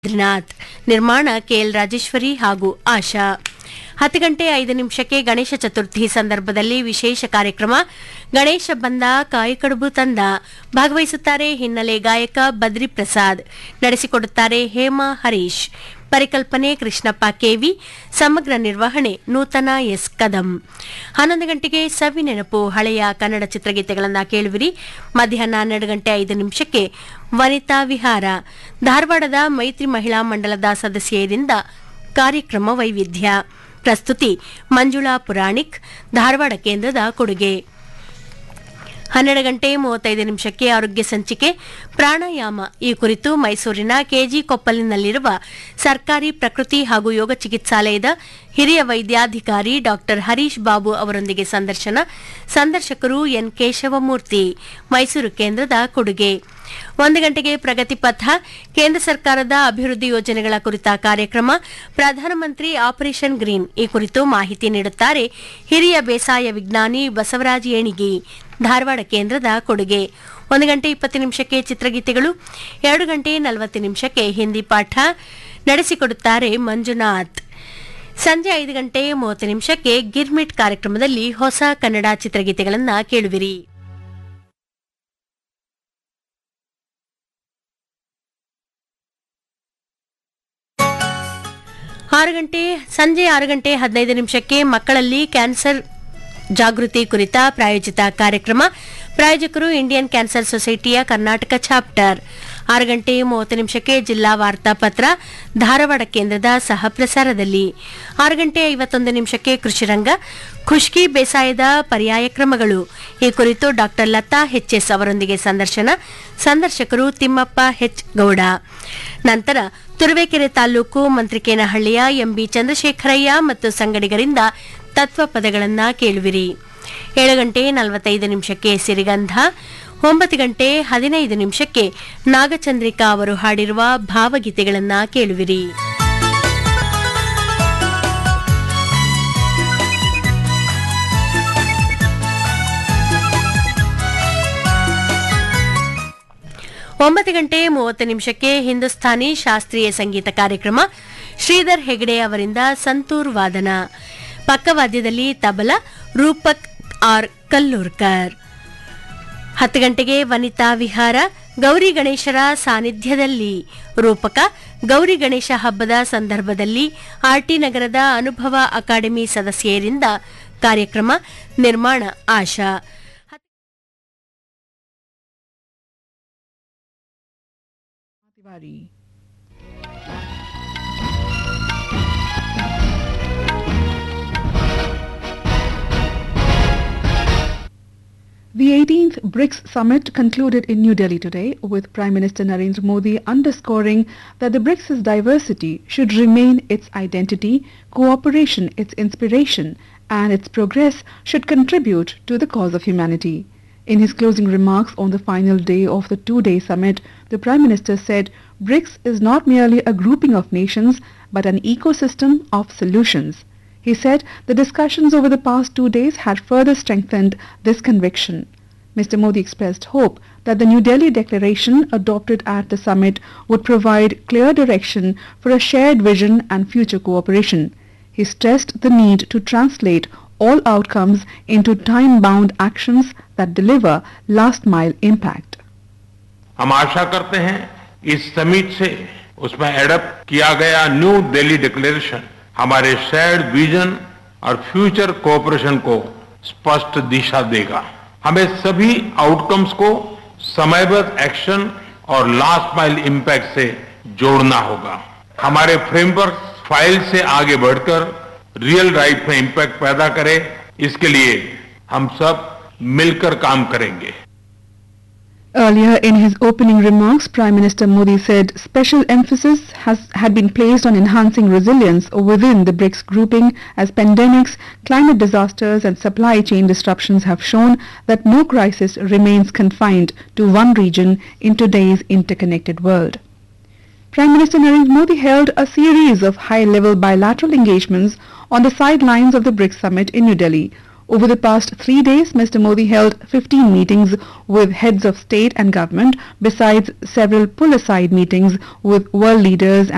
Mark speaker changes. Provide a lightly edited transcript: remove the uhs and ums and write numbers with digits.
Speaker 1: ದ್ರಿನಾಥ್ ನಿರ್ಮಾಣ ಕೆಎಲ್ ರಾಜೇಶ್ವರಿ ಹಾಗೂ ಆಶಾ 10:05 ಗಣೇಶ ಚತುರ್ಥಿ ಸಂದರ್ಭದಲ್ಲಿ ವಿಶೇಷ ಕಾರ್ಯಕ್ರಮ ಗಣೇಶ ಬಂದ ಕಾಯಿಕಡುಬು ತಂದ ಭಾಗವಹಿಸುತ್ತಾರೆ ಹಿನ್ನೆಲೆ ಗಾಯಕ ಬದ್ರಿ ಪ್ರಸಾದ್ ನಡೆಸಿಕೊಡುತ್ತಾರೆ ಹೇಮಾ ಹರೀಶ್ ಪರಿಕಲ್ಪನೆ ಕೃಷ್ಣಪ್ಪ ಕೆವಿ ಸಮಗ್ರ ನಿರ್ವಹಣೆ ನೂತನ ಎಸ್ ಕದಂ 11 ಸವಿ ನೆನಪು ಹಳೆಯ ಕನ್ನಡ ಚಿತ್ರಗೀತೆಗಳನ್ನು ಕೇಳುವಿರಿ ಮಧ್ಯಾಹ್ನ 12:05 ವನಿತಾ ವಿಹಾರ ಧಾರವಾಡದ ಮೈತ್ರಿ ಮಹಿಳಾ ಮಂಡಲದ ಸದಸ್ಯರಿಂದ ಕಾರ್ಯಕ್ರಮ ವೈವಿಧ್ಯ ಪ್ರಸ್ತುತಿ ಮಂಜುಳಾ ಪುರಾಣಿಕ್ ಧಾರವಾಡ ಕೇಂದ್ರದ ಕೊಡುಗೆ 12:35 ಆರೋಗ್ಯ ಸಂಚಿಕೆ ಪ್ರಾಣಾಯಾಮ ಈ ಕುರಿತು ಮೈಸೂರಿನ ಕೆಜಿ ಕೊಪ್ಪಲಿನಲ್ಲಿರುವ ಸರ್ಕಾರಿ ಪ್ರಕೃತಿ ಹಾಗೂ ಯೋಗ ಚಿಕಿತ್ಸಾಲಯದ ಹಿರಿಯ ವೈದ್ಯಾಧಿಕಾರಿ ಡಾಕ್ಟರ್ ಹರೀಶ್ ಬಾಬು ಅವರೊಂದಿಗೆ ಸಂದರ್ಶಕರು ಎನ್ ಕೇಶವಮೂರ್ತಿ ಮೈಸೂರು ಕೇಂದ್ರದ ಕೊಡುಗೆ 1 ಪ್ರಗತಿ ಪಥ ಕೇಂದ್ರ ಸರ್ಕಾರದ ಅಭಿವೃದ್ಧಿ ಯೋಜನೆಗಳ ಕುರಿತ ಕಾರ್ಯಕ್ರಮ ಪ್ರಧಾನಮಂತ್ರಿ ಆಪರೇಷನ್ ಗ್ರೀನ್ ಈ ಕುರಿತು ಮಾಹಿತಿ ನೀಡುತ್ತಾರೆ ಹಿರಿಯ ಬೇಸಾಯ ವಿಜ್ಞಾನಿ ಬಸವರಾಜ ಏಣಿಗಿ ಧಾರವಾಡ ಕೇಂದ್ರದ ಕೊಡುಗೆ 1:20 ಚಿತ್ರಗೀತೆಗಳು 2:40 ಹಿಂದಿ ಪಾಠ ನಡೆಸಿಕೊಡುತ್ತಾರೆ ಮಂಜುನಾಥ್ ಸಂಜೆ 5:30 ಗಿರ್ಮಿಟ್ ಕಾರ್ಯಕ್ರಮದಲ್ಲಿ ಹೊಸ ಕನ್ನಡ ಚಿತ್ರಗೀತೆಗಳನ್ನು ಕೇಳುವಿರಿ ಸಂಜೆ 6:15 ಮಕ್ಕಳಲ್ಲಿ ಕ್ಯಾನ್ಸರ್ ಜಾಗೃತಿ ಕುರಿತ ಪ್ರಾಯೋಜಿತ ಕಾರ್ಯಕ್ರಮ ಪ್ರಾಯೋಜಕರು ಇಂಡಿಯನ್ ಕ್ಯಾನ್ಸರ್ ಸೊಸೈಟಿಯ ಕರ್ನಾಟಕ ಚಾಪ್ಟರ್ 6:30 ಜಿಲ್ಲಾ ವಾರ್ತಾಪತ್ರ ಧಾರವಾಡ ಕೇಂದ್ರದ ಸಹ ಪ್ರಸಾರದಲ್ಲಿ 6:51 ಕೃಷಿರಂಗ ಖುಷ್ಕಿ ಬೇಸಾಯದ ಪರ್ಯಾಯ ಕ್ರಮಗಳು ಈ ಕುರಿತು ಡಾಕ್ಟರ್ ಲತಾ ಎಚ್ಎಸ್ ಅವರೊಂದಿಗೆ ಸಂದರ್ಶಕರು ತಿಮ್ಮಪ್ಪ ಎಚ್ ಗೌಡ ನಂತರ ತುರುವೇಕೆರೆ ತಾಲೂಕು ಮಂತ್ರಿಕೇನಹಳ್ಳಿಯ ಎಂಬಿ ಚಂದ್ರಶೇಖರಯ್ಯ ಮತ್ತು ಸಂಗಡಿಗರಿಂದ ತತ್ವ ಪದಗಳನ್ನು ಕೇಳುವಿರಿ 7:45 ಸಿರಿಗಂಧ 9:15 ನಾಗಚಂದ್ರಿಕಾ ಅವರು ಹಾಡಿರುವ ಭಾವಗೀತೆಗಳನ್ನು ಕೇಳುವಿರಿ ನಿಮಿಷಕ್ಕೆ ಹಿಂದೂಸ್ಥಾನಿ ಶಾಸ್ತ್ರೀಯ ಸಂಗೀತ ಕಾರ್ಯಕ್ರಮ ಶ್ರೀಧರ್ ಹೆಗಡೆ ಅವರಿಂದ ಸಂತೂರ್ ವಾದನ ಪಕ್ಕವಾದ್ಯದಲ್ಲಿ ತಬಲಾ ರೂಪಕ್ ಆರ್ ಕಲ್ಲೂರ್ಕರ್ 10 ವನಿತಾ ವಿಹಾರ ಗೌರಿ ಗಣೇಶರ ಸಾನ್ನಿಧ್ಯದಲ್ಲಿ ರೂಪಕ ಗೌರಿ ಗಣೇಶ ಹಬ್ಬದ ಸಂದರ್ಭದಲ್ಲಿ ಆರ್ಟಿ ನಗರದ ಅನುಭವ ಅಕಾಡೆಮಿ ಸದಸ್ಯರಿಂದ ಕಾರ್ಯಕ್ರಮ ನಿರ್ಮಾಣ ಆಶಾ
Speaker 2: The 18th BRICS summit concluded in New Delhi today, with Prime Minister Narendra Modi underscoring that the BRICS' diversity should remain its identity, cooperation its inspiration, and its progress should contribute to the cause of humanity. In his closing remarks on the final day of the two-day summit, the Prime Minister said BRICS is not merely a grouping of nations, but an ecosystem of solutions. He said the discussions over the past 2 days had further strengthened this conviction. Mr. Modi expressed hope that the New Delhi declaration adopted at the summit would provide clear direction for a shared vision and future cooperation. He stressed the need to translate all outcomes into time-bound actions that deliver last-mile impact.
Speaker 3: हम आशा करते हैं इस summit से उसमें adapt किया गया new Delhi declaration हमारे shared vision और फ्यूचर कोऑपरेशन को स्पष्ट दिशा देगा। हमें सभी आउटकम्स को समयबद्ध एक्शन और लास्ट माइल इम्पैक्ट से जोड़ना होगा। हमारे फ्रेमवर्क फाइल से आगे बढ़कर रियल लाइफ में इम्पैक्ट पैदा करे, इसके लिए हम सब मिलकर काम करेंगे।
Speaker 2: Earlier in his opening remarks, Prime Minister Modi said special emphasis had been placed on enhancing resilience within the BRICS grouping as pandemics, climate disasters and supply chain disruptions have shown that no crisis remains confined to one region in today's interconnected world. Prime Minister Narendra Modi held a series of high-level bilateral engagements on the sidelines of the BRICS summit in New Delhi. Over the past 3 days, Mr. Modi held 15 meetings with heads of state and government, besides several pull-aside meetings with world leaders